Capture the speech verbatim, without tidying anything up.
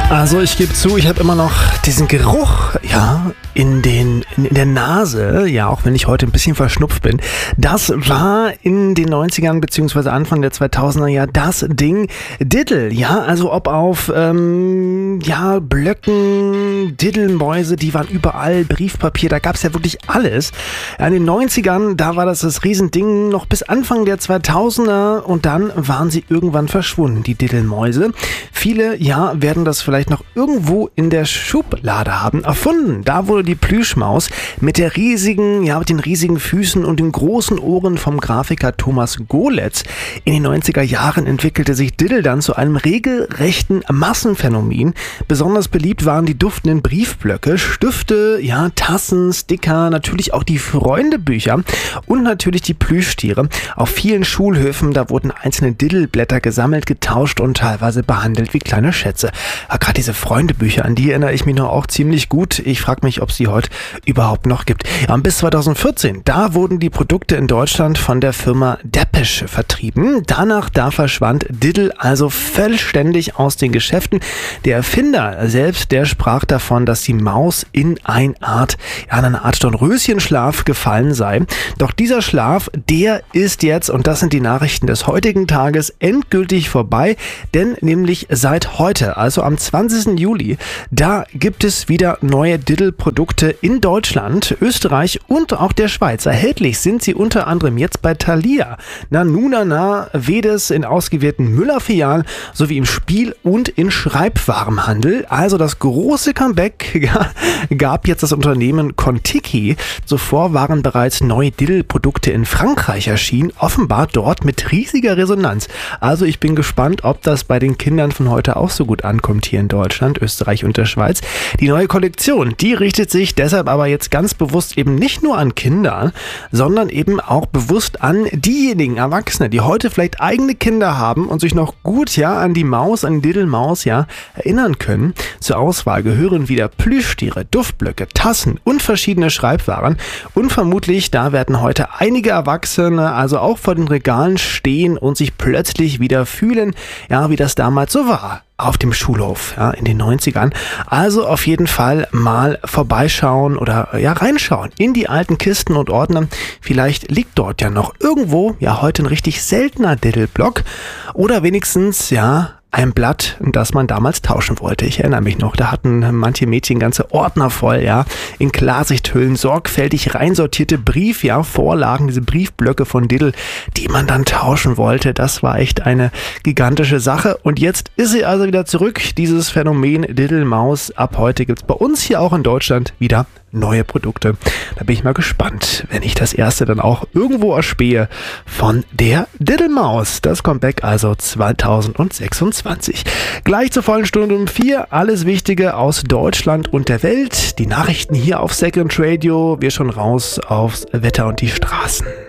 Also ich gebe zu, ich habe immer noch diesen Geruch, ja, in den in, in der Nase, ja, auch wenn ich heute ein bisschen verschnupft bin. Das war in den neunzigern beziehungsweise Anfang der zweitausender ja das Ding Diddle, ja, also ob auf ähm, ja Blöcken, Diddlemäuse, die waren überall, Briefpapier, da gab es ja wirklich alles. Ja, in den neunzigern, da war das das Riesending noch bis Anfang der zweitausender und dann waren sie irgendwann verschwunden, die Diddlemäuse. Viele, ja, werden das vielleicht noch irgendwo in der Schublade haben. Erfunden, da wurde die Plüschmaus mit der riesigen, ja, mit den riesigen Füßen und den großen Ohren vom Grafiker Thomas Golitz. In den neunziger Jahren entwickelte sich Diddle dann zu einem regelrechten Massenphänomen. Besonders beliebt waren die duftenden Briefblöcke, Stifte, ja, Tassen, Sticker, natürlich auch die Freundebücher und natürlich die Plüschtiere. Auf vielen Schulhöfen, da wurden einzelne Diddleblätter gesammelt, getauscht und teilweise behandelt wie kleine Schätze. Ja, gerade diese Freundebücher, an die erinnere ich mich noch auch ziemlich gut. Ich frage mich, ob es die heute überhaupt noch gibt. Ja, und bis zweitausendvierzehn, da wurden die Produkte in Deutschland von der Firma Deppisch vertrieben. Danach, da verschwand Diddle also vollständig aus den Geschäften. Der Erfinder selbst, der sprach davon, dass die Maus in eine Art, ja, in eine Art Dornröschenschlaf gefallen sei. Doch dieser Schlaf, der ist jetzt, und das sind die Nachrichten des heutigen Tages, endgültig vorbei, denn nämlich seit heute, also am zwanzigsten Juli, da gibt es wieder neue Diddle-Produkte in Deutschland, Österreich und auch der Schweiz. Erhältlich sind sie unter anderem jetzt bei Thalia, Nanunana, Vedes in ausgewählten Müller-Filialen sowie im Spiel- und in Schreibwarenhandel. Also das große Comeback gab jetzt das Unternehmen Contiki. Zuvor waren bereits neue Diddle-Produkte in Frankreich erschienen, offenbar dort mit riesiger Resonanz. Also ich bin gespannt, ob das bei den Kindern von heute auch so gut ankommt hier in Deutschland, Österreich und der Schweiz. Die neue Kollektion, die richtet sich deshalb aber jetzt ganz bewusst eben nicht nur an Kinder, sondern eben auch bewusst an diejenigen Erwachsene, die heute vielleicht eigene Kinder haben und sich noch gut, ja, an die Maus, an die Diddle-Maus, ja, erinnern können. Zur Auswahl gehören wieder Plüschtiere, Duftblöcke, Tassen und verschiedene Schreibwaren. Und vermutlich, da werden heute einige Erwachsene also auch vor den Regalen stehen und sich plötzlich wieder fühlen, ja, wie das damals so war. Auf dem Schulhof, ja, in den neunzigern. Also auf jeden Fall mal vorbeischauen oder ja reinschauen in die alten Kisten und Ordner. Vielleicht liegt dort ja noch irgendwo, ja, heute ein richtig seltener Diddle-Block oder wenigstens, ja, ein Blatt, das man damals tauschen wollte. Ich erinnere mich noch, da hatten manche Mädchen ganze Ordner voll, ja, in Klarsichthüllen, sorgfältig reinsortierte Brief, ja, Vorlagen, diese Briefblöcke von Diddle, die man dann tauschen wollte. Das war echt eine gigantische Sache. Und jetzt ist sie also wieder zurück, dieses Phänomen Diddle-Maus. Ab heute gibt's bei uns hier auch in Deutschland wieder neue Produkte. Da bin ich mal gespannt, wenn ich das erste dann auch irgendwo erspähe von der Diddle-Maus. Das Comeback also zweitausendsechsundzwanzig. Gleich zur vollen Stunde um vier. Alles Wichtige aus Deutschland und der Welt. Die Nachrichten hier auf Second Radio. Wir schon raus aufs Wetter und die Straßen.